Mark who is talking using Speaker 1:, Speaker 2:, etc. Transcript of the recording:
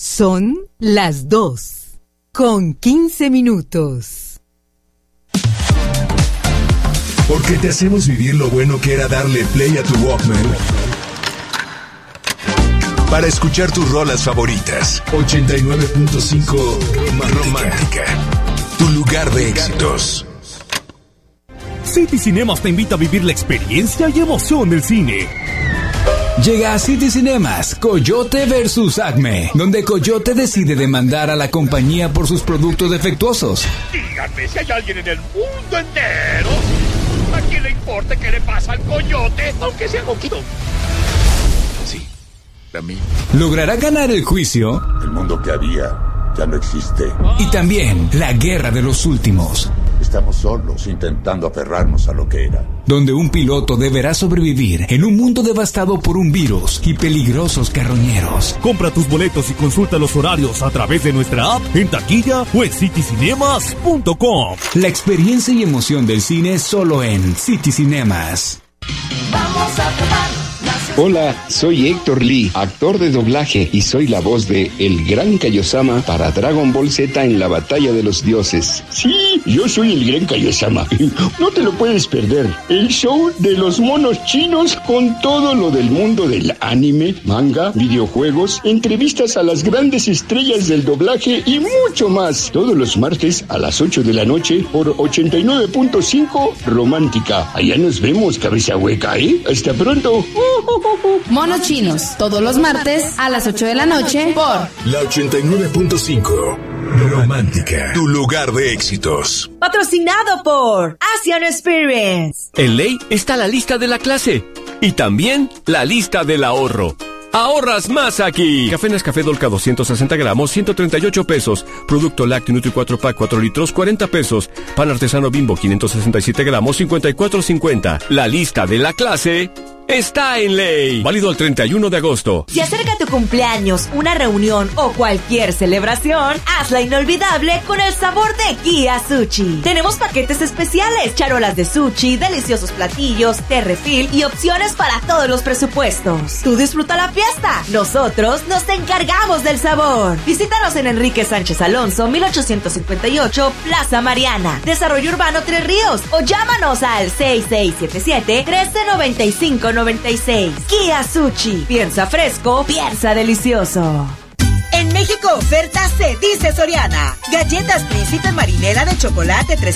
Speaker 1: Son las 2:15.
Speaker 2: Porque te hacemos vivir lo bueno que era darle play a tu Walkman para escuchar tus rolas favoritas. 89.5 Romántica, tu lugar de éxitos.
Speaker 3: City Cinemas te invita a vivir la experiencia y emoción del cine.
Speaker 4: Llega a City Cinemas Coyote vs Acme, donde Coyote decide demandar a la compañía por sus productos defectuosos.
Speaker 5: Díganme si hay alguien en el mundo entero a quien le importe qué le pasa al Coyote, aunque sea poquito.
Speaker 2: Sí, a mí.
Speaker 4: ¿Logrará ganar el juicio?
Speaker 6: El mundo que había ya no existe.
Speaker 4: Y también la guerra de los últimos.
Speaker 6: Estamos solos intentando aferrarnos a lo que era.
Speaker 4: Donde un piloto deberá sobrevivir en un mundo devastado por un virus y peligrosos carroñeros.
Speaker 3: Compra tus boletos y consulta los horarios a través de nuestra app, en taquilla o en citycinemas.com.
Speaker 4: La experiencia y emoción del cine solo en City Cinemas.
Speaker 7: Vamos a probar.
Speaker 8: Hola, soy Héctor Lee, actor de doblaje, y soy la voz de El Gran Kaiosama para Dragon Ball Z en la Batalla de los Dioses. Sí, yo soy el Gran Kaiosama. No te lo puedes perder. El show de los monos chinos con todo lo del mundo del anime, manga, videojuegos, entrevistas a las grandes estrellas del doblaje y mucho más. Todos los martes a las 8 de la noche por 89.5 Romántica. Allá nos vemos, cabeza hueca, ¿eh? Hasta pronto.
Speaker 9: Monos Chinos, todos los martes a las 8 de la noche por
Speaker 2: la 89.5 Romántica, tu lugar de éxitos.
Speaker 10: Patrocinado por Asian Experience.
Speaker 11: En ley está la lista de la clase y también la lista del ahorro. ¡Ahorras más aquí! Café Nescafé Dolca 260 gramos, 138 pesos. Producto Lácteo Nutri 4 Pack 4 litros, 40 pesos. Pan artesano Bimbo 567 gramos, 54.50. La lista de la clase está en ley. Válido al 31 de agosto.
Speaker 10: Si acerca tu cumpleaños, una reunión o cualquier celebración, hazla inolvidable con el sabor de Kia Sushi. Tenemos paquetes especiales, charolas de sushi, deliciosos platillos, té refill y opciones para todos los presupuestos. Tú disfruta la fiesta, nosotros nos encargamos del sabor. Visítanos en Enrique Sánchez Alonso, 1858, Plaza Mariana, Desarrollo Urbano Tres Ríos, o llámanos al 6677-139596. Kia Sushi. Piensa fresco, piensa delicioso.
Speaker 12: En México, oferta se dice Soriana. Galletas Príncipe Marinera de chocolate